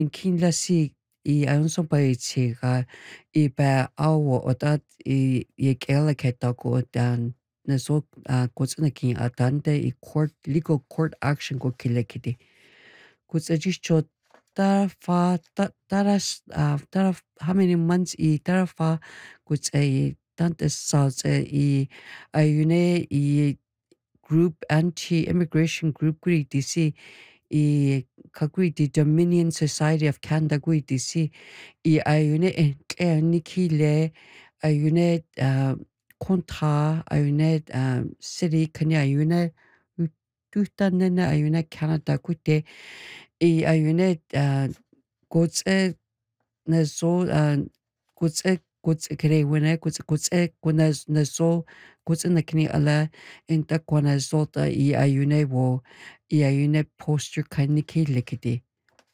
kinla si I ayun bai chiga I ba awo odat I kela keta ko dan na so kutsuna kin atande I court legal court action ko kilekidi kutsajicho tarafa taras taraf how many months I tarafa kutsai tante salts I ayune I group anti-immigration group guri DC I kagui di Dominion Society of Canada gui DC I ayune nikile ayune kontra ayune city kanya ayune tutanene ayune Canada gute I ayune gotse na so gotse kere wene gotse kuna na so gotse na kini ala inta kwana zota I ayune wo I ayune poster kaniki likidi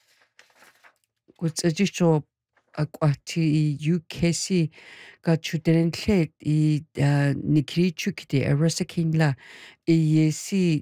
gotse jisho akwati I UKC ga chudenen klet I nikri chukide arasakinla I yesi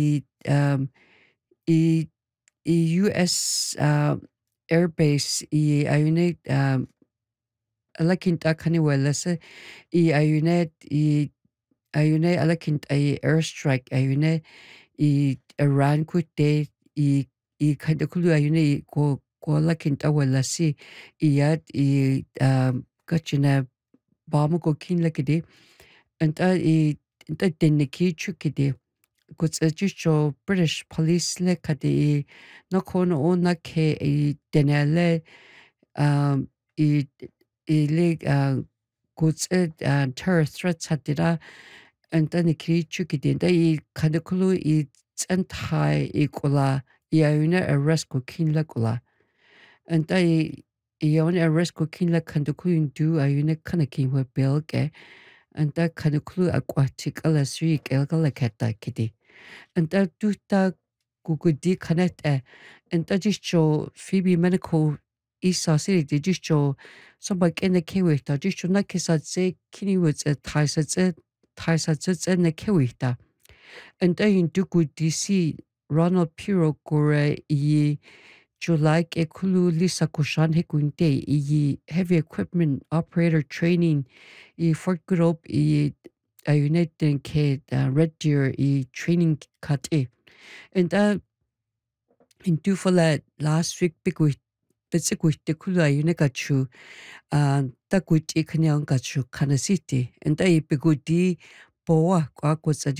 I US airbase I ayune alakinta kaniwala sa I ayune alakint ay airstrike ayune I Iran kutte I kandakulu ayune ko alakinta wala si iyad kachina bamu ko kinlakide anta deniki chukide kutsajisho British police le kadi no kono ona ke denele I le kutse terror threats hatira anta nikri chukide da kandakulu tsantai kola ayuna arrest ko kinla kola anta yawna arrest ko kinla kandakulu du ayuna kanakin wa belge anta kandakulu aquatic ala sui kelgala kata kidi anta tuta gugudi kanet anta jisho Phoebe medical isa siri di jisho somba kena kewita jisho na kisatse kini was a taisatse na kewita anta yindugu DC Ronald Piro gore July ke kulu lisa kushan hekunte heavy equipment operator training Fort Group United ke Red Deer training cut and in tufala last week bitsikuite kulu ayune gachu takuti kanyang gachu kana city and bigudi boa kwa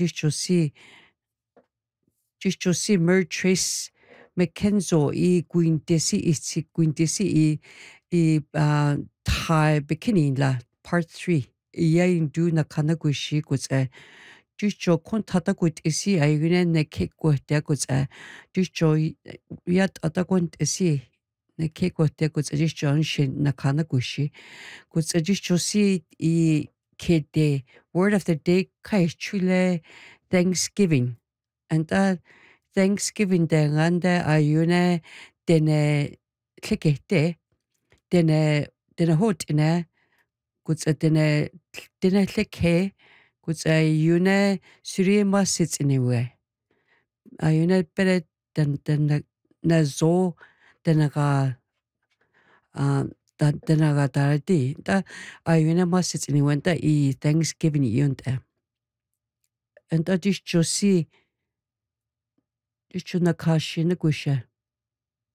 just mer trace McKenzo Gwintesi Thai bikini la part 3 do na kana gushi Jusho kontata isi ayune ne cake jusho yat atakwant isi ne cake jusho anshin na kana gushi jusho si kede word of the day kai chule Thanksgiving and Thanksgiving de ngande ayune dene klikete dene hot ine dene klike ayune surima sits anywhere ayune pere den na zo denaga denaga dardi da ayune ma sits anywhere da Thanksgiving yunte and da just josi just na kashi na gusha